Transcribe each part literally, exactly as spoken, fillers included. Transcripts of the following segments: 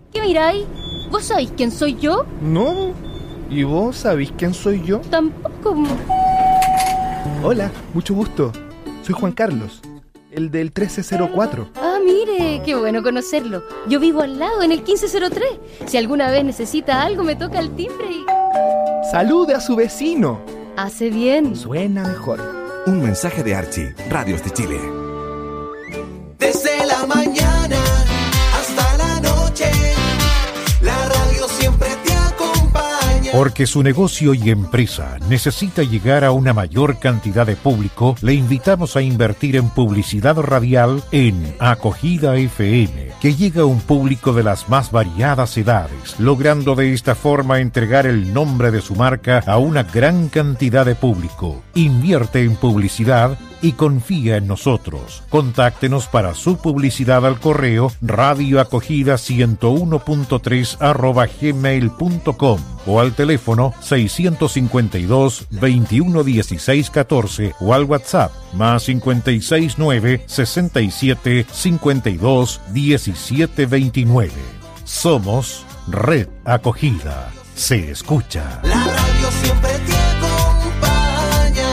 ¿Qué miráis? ¿Vos sabéis quién soy yo? No. ¿Y vos sabéis quién soy yo? Tampoco. Hola, mucho gusto. Soy Juan Carlos, el del trece cero cuatro. Ah, mire, qué bueno conocerlo. Yo vivo al lado, en el quince cero tres. Si alguna vez necesita algo, me toca el timbre y... ¡Salude a su vecino! Hace bien. Suena mejor. Un mensaje de Archie, Radios de Chile. Desde la mañana hasta la noche, la radio siempre te acompaña. Porque su negocio y empresa necesita llegar a una mayor cantidad de público, le invitamos a invertir en publicidad radial en Acogida F M, que llega a un público de las más variadas edades, logrando de esta forma entregar el nombre de su marca a una gran cantidad de público. Invierte en publicidad y confía en nosotros. Contáctenos para su publicidad al correo radioacogida ciento uno punto tres arroba gmail punto com o al teléfono seiscientos cincuenta y dos, veintiuno dieciséis catorce o al WhatsApp más cincuenta y seis nueve, sesenta y siete, cincuenta y dos, diecisiete veintinueve. Somos Red Acogida. Se escucha. La radio siempre te acompaña.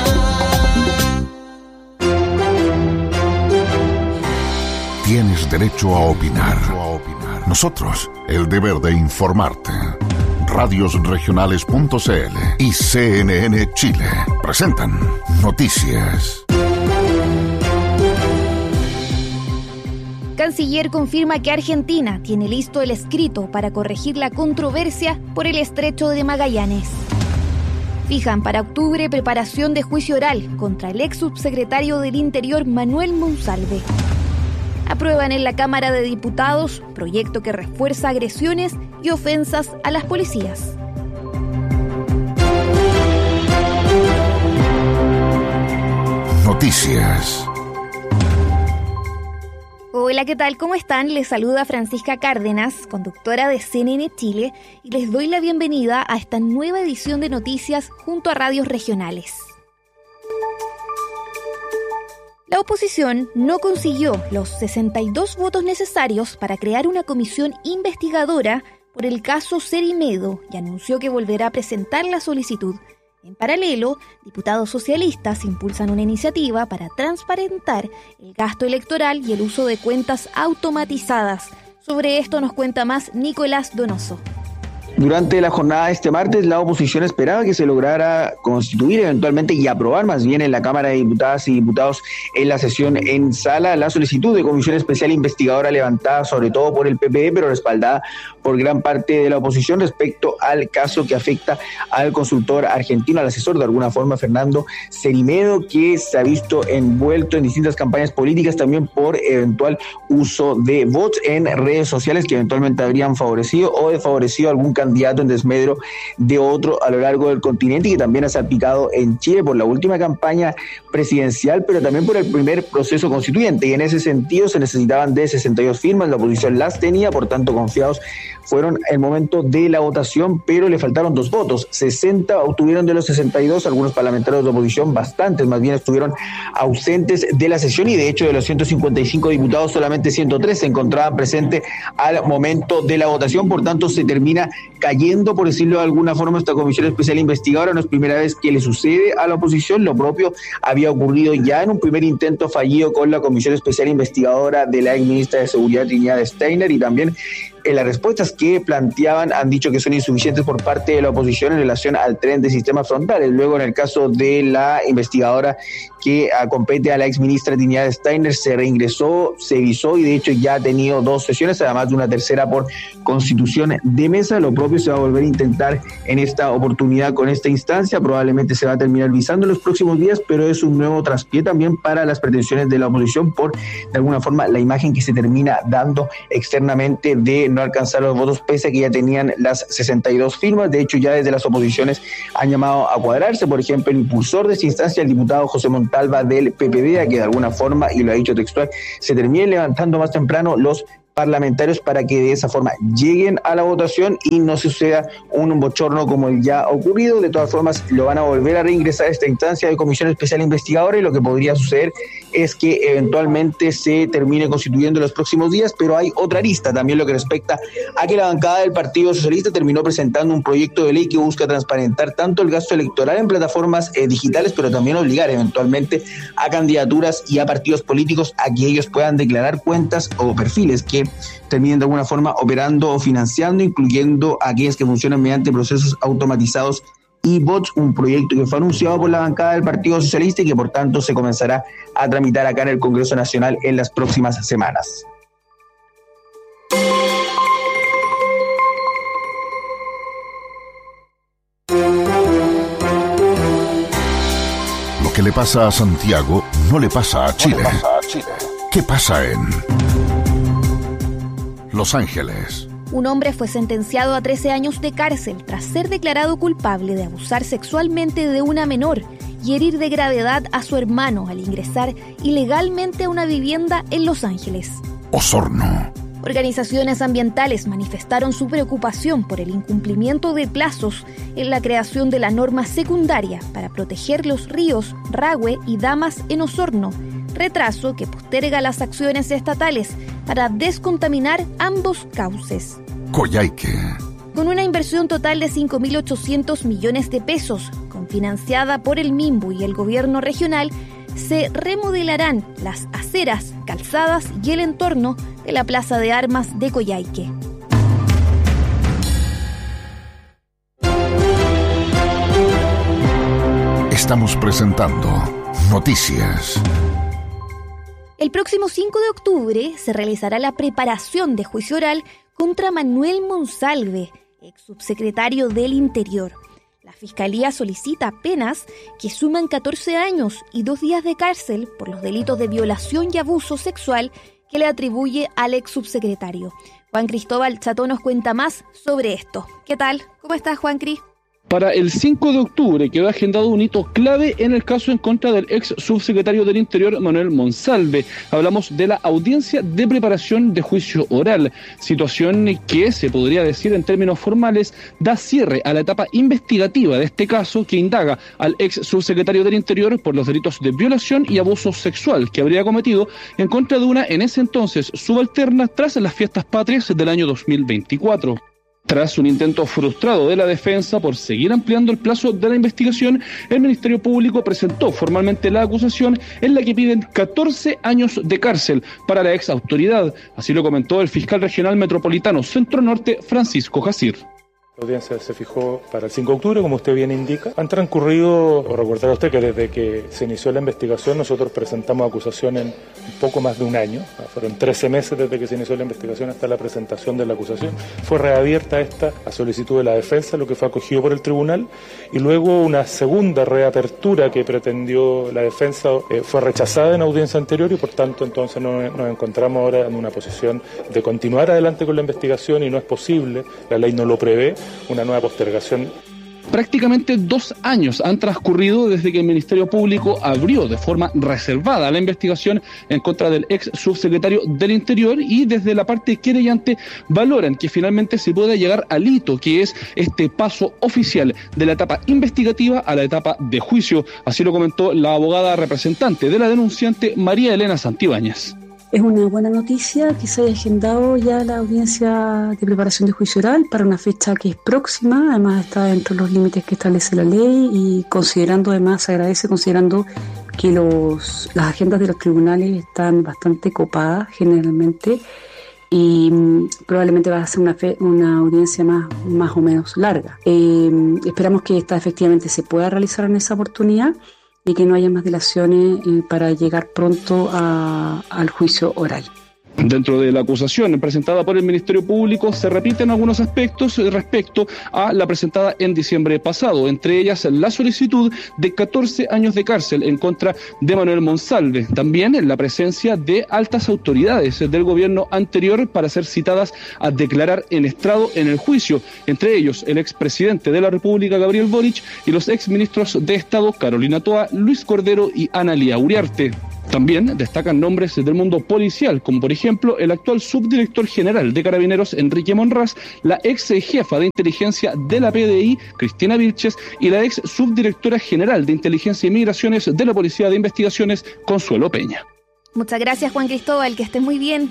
Tienes derecho a opinar. Nosotros, el deber de informarte. radios regionales punto c l y C N N Chile presentan Noticias. Canciller confirma que Argentina tiene listo el escrito para corregir la controversia por el Estrecho de Magallanes. Fijan para octubre preparación de juicio oral contra el ex subsecretario del Interior Manuel Monsalve. Aprueban en la Cámara de Diputados proyecto que refuerza agresiones y ofensas a las policías. Noticias. Hola, ¿qué tal? ¿Cómo están? Les saluda Francisca Cárdenas, conductora de C N N Chile, y les doy la bienvenida a esta nueva edición de noticias junto a radios regionales. La oposición no consiguió los sesenta y dos votos necesarios para crear una comisión investigadora por el caso Cerimedo y anunció que volverá a presentar la solicitud. En paralelo, diputados socialistas impulsan una iniciativa para transparentar el gasto electoral y el uso de cuentas automatizadas. Sobre esto nos cuenta más Nicolás Donoso. Durante la jornada de este martes, la oposición esperaba que se lograra constituir eventualmente y aprobar más bien en la Cámara de Diputadas y Diputados en la sesión en sala la solicitud de comisión especial investigadora levantada sobre todo por el P P D, pero respaldada por gran parte de la oposición respecto al caso que afecta al consultor argentino, al asesor de alguna forma, Fernando Cerimedo, que se ha visto envuelto en distintas campañas políticas también por eventual uso de bots en redes sociales que eventualmente habrían favorecido o desfavorecido a algún candidato candidato en desmedro de otro a lo largo del continente y que también ha salpicado en Chile por la última campaña presidencial, pero también por el primer proceso constituyente, y en ese sentido se necesitaban de sesenta y dos firmas, la oposición las tenía, por tanto confiados fueron el momento de la votación, pero le faltaron dos votos, sesenta obtuvieron de los sesenta y dos, algunos parlamentarios de oposición, bastantes más bien estuvieron ausentes de la sesión y de hecho de los ciento cincuenta y cinco diputados solamente ciento tres se encontraban presentes al momento de la votación, por tanto se termina cayendo, por decirlo de alguna forma, esta comisión especial investigadora. No es primera vez que le sucede a la oposición, lo propio había ocurrido ya en un primer intento fallido con la comisión especial investigadora de la ex ministra de Seguridad Trinidad Steiner, y también en las respuestas que planteaban han dicho que son insuficientes por parte de la oposición en relación al tren de sistemas frontales. Luego, en el caso de la investigadora que compete a la ex ministra Trinidad Steiner, se reingresó, se visó y de hecho ya ha tenido dos sesiones, además de una tercera por constitución de mesa. Lo propio se va a volver a intentar en esta oportunidad con esta instancia, probablemente se va a terminar visando en los próximos días, pero es un nuevo traspié también para las pretensiones de la oposición por, de alguna forma, la imagen que se termina dando externamente de no alcanzar los votos pese a que ya tenían las sesenta y dos firmas. De hecho, ya desde las oposiciones han llamado a cuadrarse. Por ejemplo, el impulsor de esta instancia, el diputado José Montalva del P P D, a que de alguna forma, y lo ha dicho textual, se terminen levantando más temprano los parlamentarios para que de esa forma lleguen a la votación y no suceda un bochorno como el ya ocurrido. De todas formas, lo van a volver a reingresar a esta instancia de comisión especial investigadora y lo que podría suceder es que eventualmente se termine constituyendo en los próximos días, pero hay otra arista también lo que respecta a que la bancada del Partido Socialista terminó presentando un proyecto de ley que busca transparentar tanto el gasto electoral en plataformas eh, digitales, pero también obligar eventualmente a candidaturas y a partidos políticos a que ellos puedan declarar cuentas o perfiles que terminen de alguna forma operando o financiando, incluyendo aquellas que funcionan mediante procesos automatizados y bots, un proyecto que fue anunciado por la bancada del Partido Socialista y que por tanto se comenzará a tramitar acá en el Congreso Nacional en las próximas semanas. Lo que le pasa a Santiago no le pasa a Chile. No le pasa a Chile. ¿Qué pasa en Los Ángeles? Un hombre fue sentenciado a trece años de cárcel tras ser declarado culpable de abusar sexualmente de una menor y herir de gravedad a su hermano al ingresar ilegalmente a una vivienda en Los Ángeles. Osorno. Organizaciones ambientales manifestaron su preocupación por el incumplimiento de plazos en la creación de la norma secundaria para proteger los ríos Rahue y Damas en Osorno, retraso que posterga las acciones estatales para descontaminar ambos cauces. Coyhaique. Con una inversión total de cinco mil ochocientos millones de pesos, confinanciada por el Minbu y el gobierno regional, se remodelarán las aceras, calzadas y el entorno de la Plaza de Armas de Coyhaique. Estamos presentando Noticias. El próximo cinco de octubre se realizará la preparación de juicio oral contra Manuel Monsalve, ex subsecretario del Interior. La Fiscalía solicita penas que suman catorce años y dos días de cárcel por los delitos de violación y abuso sexual que le atribuye al ex subsecretario. Juan Cristóbal Cható nos cuenta más sobre esto. ¿Qué tal? ¿Cómo estás, Juan Cris? Para el cinco de octubre quedó agendado un hito clave en el caso en contra del ex subsecretario del Interior, Manuel Monsalve. Hablamos de la audiencia de preparación de juicio oral, situación que, se podría decir en términos formales, da cierre a la etapa investigativa de este caso que indaga al ex subsecretario del Interior por los delitos de violación y abuso sexual que habría cometido en contra de una, en ese entonces, subalterna tras las fiestas patrias del año dos mil veinticuatro. Tras un intento frustrado de la defensa por seguir ampliando el plazo de la investigación, el Ministerio Público presentó formalmente la acusación en la que piden catorce años de cárcel para la ex autoridad. Así lo comentó el fiscal regional metropolitano Centro Norte, Francisco Jacir. La audiencia se fijó para el cinco de octubre, como usted bien indica. Han transcurrido, o recordará usted que desde que se inició la investigación nosotros presentamos acusación en un poco más de un año. Fueron trece meses desde que se inició la investigación hasta la presentación de la acusación. Fue reabierta esta a solicitud de la defensa, lo que fue acogido por el tribunal, y luego una segunda reapertura que pretendió la defensa eh, fue rechazada en audiencia anterior y por tanto entonces nos, nos encontramos ahora en una posición de continuar adelante con la investigación y no es posible, la ley no lo prevé, una nueva postergación. Prácticamente dos años han transcurrido desde que el Ministerio Público abrió de forma reservada la investigación en contra del ex subsecretario del Interior y desde la parte querellante valoran que finalmente se pueda llegar al hito que es este paso oficial de la etapa investigativa a la etapa de juicio. Así lo comentó la abogada representante de la denunciante, María Elena Santibáñez. Es una buena noticia que se haya agendado ya la audiencia de preparación de juicio oral para una fecha que es próxima, además está dentro de los límites que establece la ley y considerando, además se agradece considerando que los, las agendas de los tribunales están bastante copadas generalmente y mmm, probablemente va a ser una, fe, una audiencia más, más o menos larga. Eh, esperamos que esta efectivamente se pueda realizar en esa oportunidad y que no haya más dilaciones eh, para llegar pronto a, al juicio oral. Dentro de la acusación presentada por el Ministerio Público se repiten algunos aspectos respecto a la presentada en diciembre pasado, entre ellas la solicitud de catorce años de cárcel en contra de Manuel Monsalve, también la presencia de altas autoridades del gobierno anterior para ser citadas a declarar en estrado en el juicio, entre ellos el expresidente de la República Gabriel Boric y los exministros de Estado Carolina Toa, Luis Cordero y Ana Lía Uriarte. También destacan nombres del mundo policial, como por ejemplo el actual subdirector general de Carabineros, Enrique Monraz, la ex jefa de inteligencia de la P D I, Cristina Vilches, y la ex subdirectora general de Inteligencia y Migraciones de la Policía de Investigaciones, Consuelo Peña. Muchas gracias, Juan Cristóbal, que estés muy bien.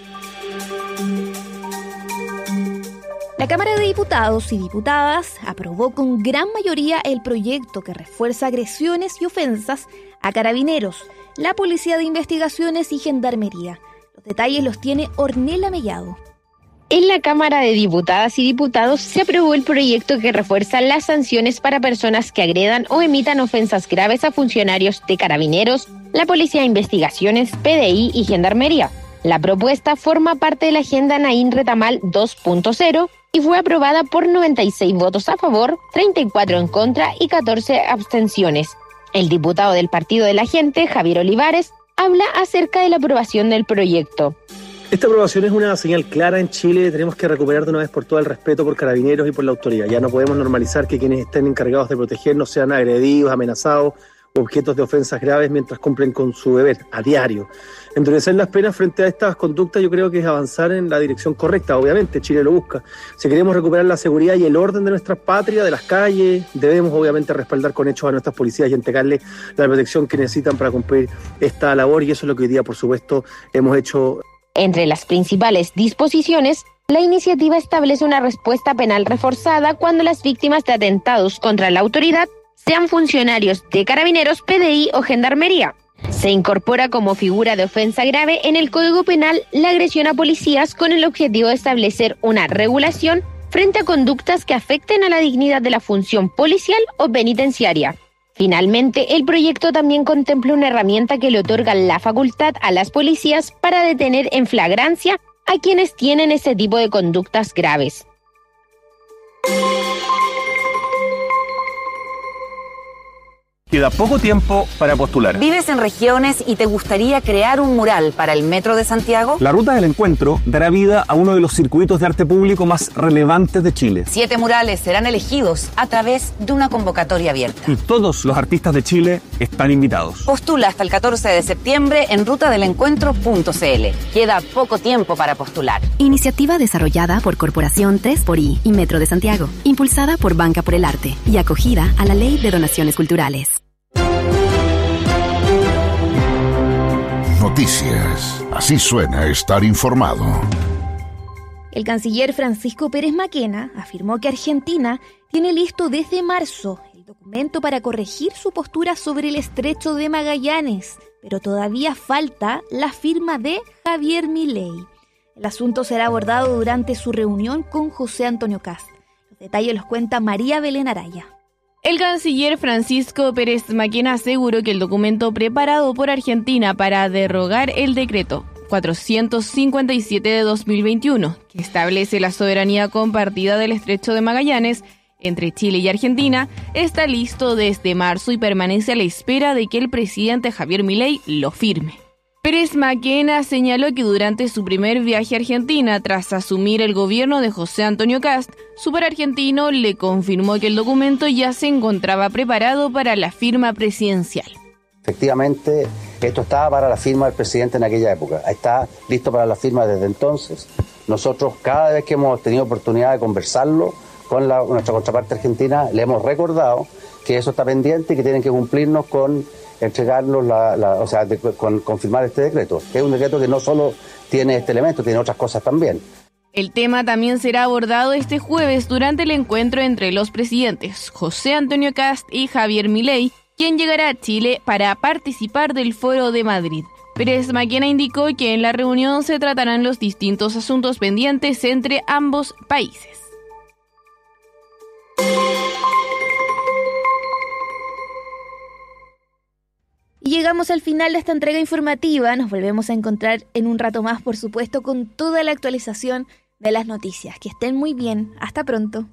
La Cámara de Diputados y Diputadas aprobó con gran mayoría el proyecto que refuerza agresiones y ofensas a Carabineros, la Policía de Investigaciones y Gendarmería. Los detalles los tiene Ornella Mellado. En la Cámara de Diputadas y Diputados se aprobó el proyecto que refuerza las sanciones para personas que agredan o emitan ofensas graves a funcionarios de Carabineros, la Policía de Investigaciones, P D I y Gendarmería. La propuesta forma parte de la Agenda Naín Retamal dos punto cero y fue aprobada por noventa y seis votos a favor, treinta y cuatro en contra y catorce abstenciones. El diputado del Partido de la Gente, Javier Olivares, habla acerca de la aprobación del proyecto. Esta aprobación es una señal clara en Chile. Tenemos que recuperar de una vez por todas el respeto por Carabineros y por la autoridad. Ya no podemos normalizar que quienes estén encargados de protegernos sean agredidos, amenazados, objetos de ofensas graves mientras cumplen con su deber a diario. Endurecer las penas frente a estas conductas yo creo que es avanzar en la dirección correcta. Obviamente Chile lo busca. Si queremos recuperar la seguridad y el orden de nuestra patria, de las calles, debemos obviamente respaldar con hechos a nuestras policías y entregarles la protección que necesitan para cumplir esta labor, y eso es lo que hoy día, por supuesto, hemos hecho. Entre las principales disposiciones, la iniciativa establece una respuesta penal reforzada cuando las víctimas de atentados contra la autoridad sean funcionarios de Carabineros, P D I o Gendarmería. Se incorpora como figura de ofensa grave en el Código Penal la agresión a policías con el objetivo de establecer una regulación frente a conductas que afecten a la dignidad de la función policial o penitenciaria. Finalmente, el proyecto también contempla una herramienta que le otorga la facultad a las policías para detener en flagrancia a quienes tienen ese tipo de conductas graves. Queda poco tiempo para postular. ¿Vives en regiones y te gustaría crear un mural para el Metro de Santiago? La Ruta del Encuentro dará vida a uno de los circuitos de arte público más relevantes de Chile. Siete murales serán elegidos a través de una convocatoria abierta. Y todos los artistas de Chile están invitados. Postula hasta el catorce de septiembre en ruta del encuentro punto c l. Queda poco tiempo para postular. Iniciativa desarrollada por Corporación tres por I y Metro de Santiago, impulsada por Banca por el Arte y acogida a la Ley de Donaciones Culturales. Noticias. Así suena estar informado. El canciller Francisco Pérez Maquena afirmó que Argentina tiene listo desde marzo el documento para corregir su postura sobre el estrecho de Magallanes, pero todavía falta la firma de Javier Milei. El asunto será abordado durante su reunión con José Antonio Kast. Los detalles los cuenta María Belén Araya. El canciller Francisco Pérez Maquena aseguró que el documento preparado por Argentina para derogar el decreto cuatrocientos cincuenta y siete de dos mil veintiuno, que establece la soberanía compartida del estrecho de Magallanes entre Chile y Argentina, está listo desde marzo y permanece a la espera de que el presidente Javier Milei lo firme. Pérez Maquena señaló que durante su primer viaje a Argentina, tras asumir el gobierno de José Antonio Kast, su par argentino le confirmó que el documento ya se encontraba preparado para la firma presidencial. Efectivamente, esto estaba para la firma del presidente en aquella época. Está listo para la firma desde entonces. Nosotros, cada vez que hemos tenido oportunidad de conversarlo con la, nuestra contraparte argentina, le hemos recordado que eso está pendiente y que tienen que cumplirnos con entregarnos, la, la, o sea, de, con confirmar este decreto. Es un decreto que no solo tiene este elemento, tiene otras cosas también. El tema también será abordado este jueves durante el encuentro entre los presidentes José Antonio Kast y Javier Milei, quien llegará a Chile para participar del Foro de Madrid. Pérez Maquena indicó que en la reunión se tratarán los distintos asuntos pendientes entre ambos países. Y llegamos al final de esta entrega informativa. Nos volvemos a encontrar en un rato más, por supuesto, con toda la actualización de las noticias. Que estén muy bien. Hasta pronto.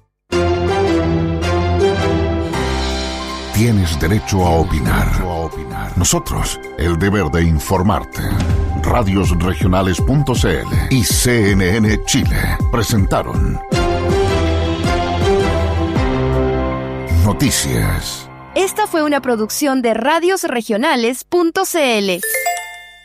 Tienes derecho a opinar. Nosotros, el deber de informarte. Radios Regionales punto c l y C N N Chile presentaron Noticias. Esta fue una producción de Radios Regionales punto c l.